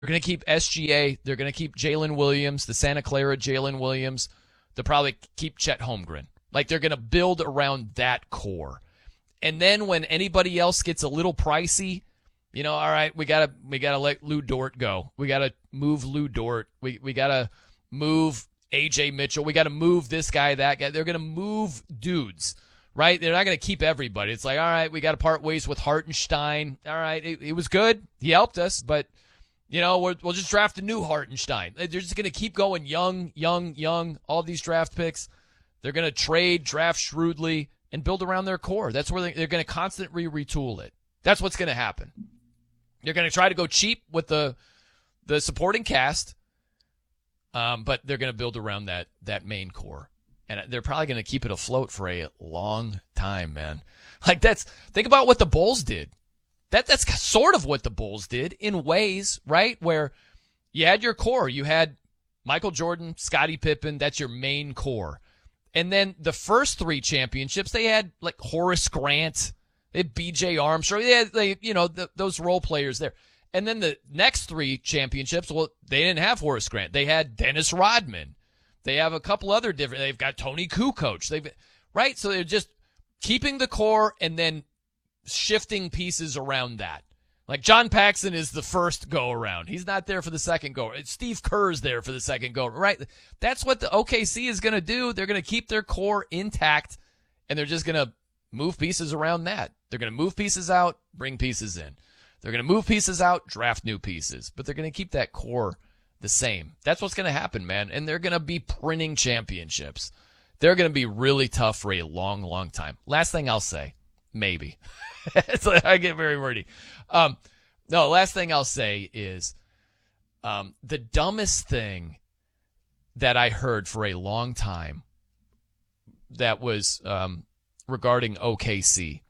They're going to keep SGA. They're going to keep Jalen Williams, the Santa Clara Jalen Williams. They'll probably keep Chet Holmgren. Like, they're going to build around that core. And then when anybody else gets a little pricey, all right, we gotta let Lou Dort go. We gotta move Lou Dort. We gotta move AJ Mitchell. We gotta move this guy, that guy. They're gonna move dudes, right? They're not gonna keep everybody. It's like, all right, we gotta part ways with Hartenstein. All right, it was good. He helped us, but we'll just draft a new Hartenstein. They're just gonna keep going young. All these draft picks. They're gonna draft shrewdly, and build around their core. That's where they're going to constantly retool it. That's what's going to happen. They're going to try to go cheap with the supporting cast, but they're going to build around that main core. And they're probably going to keep it afloat for a long time, man. Think about what the Bulls did. That's sort of what the Bulls did in ways, right? Where you had your core. You had Michael Jordan, Scottie Pippen. That's your main core. And then the first 3 championships, they had like Horace Grant, they had B.J. Armstrong, they had those role players there. And then the next 3 championships, well, they didn't have Horace Grant. They had Dennis Rodman. They have a couple other different. They've got Tony Kukoc. Right, so they're just keeping the core and then shifting pieces around that. Like John Paxson is the first go-around. He's not there for the second go-around. Steve Kerr's there for the second go-around, right? That's what the OKC is going to do. They're going to keep their core intact, and they're just going to move pieces around that. They're going to move pieces out, bring pieces in. They're going to move pieces out, draft new pieces. But they're going to keep that core the same. That's what's going to happen, man. And they're going to be printing championships. They're going to be really tough for a long, long time. Last thing I'll say, maybe. I get very wordy. No, last thing I'll say is the dumbest thing that I heard for a long time that was regarding OKC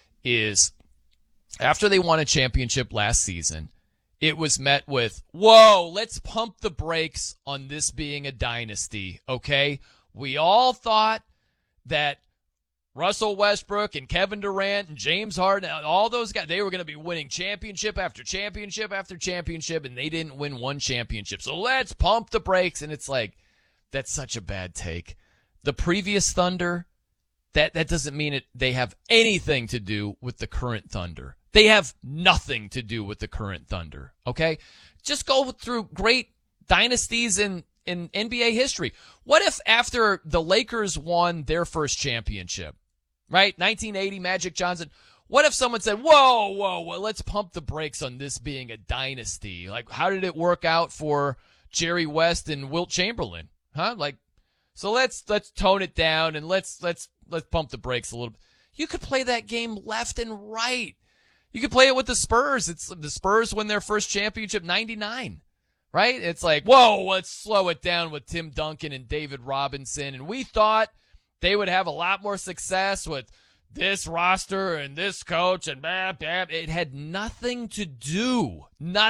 is after they won a championship last season, it was met with, whoa, let's pump the brakes on this being a dynasty, okay? We all thought that Russell Westbrook and Kevin Durant and James Harden, all those guys, they were going to be winning championship after championship after championship, and they didn't win one championship. So let's pump the brakes. And it's like, that's such a bad take. The previous Thunder, that doesn't mean they have anything to do with the current Thunder. They have nothing to do with the current Thunder, okay? Just go through great dynasties in NBA history. What if after the Lakers won their first championship, right? 1980, Magic Johnson. What if someone said, whoa, let's pump the brakes on this being a dynasty? Like, how did it work out for Jerry West and Wilt Chamberlain? Huh? Like, so let's tone it down and let's pump the brakes a little bit. You could play that game left and right. You could play it with the Spurs. It's the Spurs win their first championship 99. Right? It's like, whoa, let's slow it down with Tim Duncan and David Robinson. And we thought they would have a lot more success with this roster and this coach and blah, blah. It had nothing to do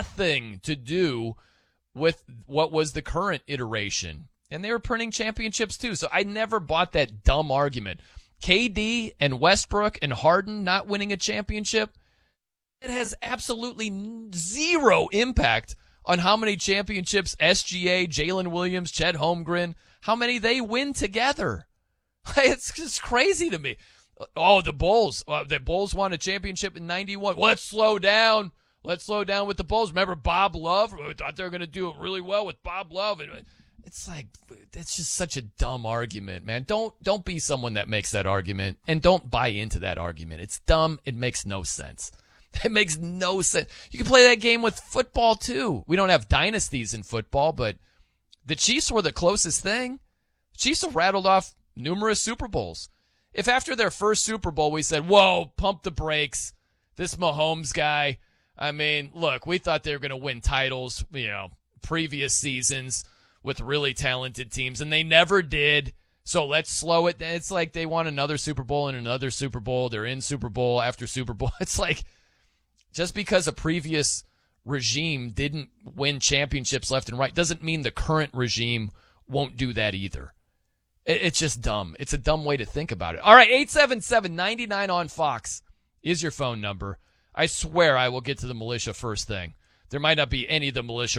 with what was the current iteration. And they were printing championships too. So I never bought that dumb argument. KD and Westbrook and Harden not winning a championship, it has absolutely zero impact on how many championships SGA, Jalen Williams, Chet Holmgren, how many they win together. It's just crazy to me. Oh, the Bulls. The Bulls won a championship in 91. Let's slow down. Let's slow down with the Bulls. Remember Bob Love? We thought they were going to do really well with Bob Love. It's like, that's just such a dumb argument, man. Don't be someone that makes that argument, and don't buy into that argument. It's dumb. It makes no sense. It makes no sense. You can play that game with football, too. We don't have dynasties in football, but the Chiefs were the closest thing. The Chiefs have rattled off numerous Super Bowls. If after their first Super Bowl we said, whoa, pump the brakes, this Mahomes guy, I mean, look, we thought they were going to win titles, previous seasons with really talented teams, and they never did. So let's slow it. It's like they won another Super Bowl and another Super Bowl. They're in Super Bowl after Super Bowl. It's like, just because a previous regime didn't win championships left and right doesn't mean the current regime won't do that either. It's just dumb. It's a dumb way to think about it. All right, 877-99 on Fox is your phone number. I swear I will get to the militia first thing. there might not be any of the militia